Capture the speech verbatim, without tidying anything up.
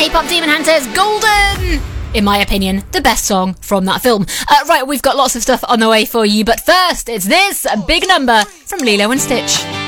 K-pop Demon Hunters, Golden! In my opinion, the best song from that film. Uh, right, we've got lots of stuff on the way for you, but first, it's this, a big number from Lilo and Stitch.